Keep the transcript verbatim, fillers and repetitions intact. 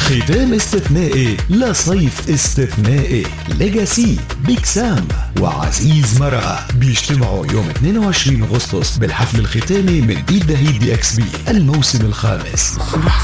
ختام استثنائي لصيف استثنائي. ليجاسي، بيك سام وعزيز مرقة بيجتمعوا يوم اثنين وعشرين أغسطس بالحفل الختامي من بيت دهيد دي اكس بي الموسم الخامس.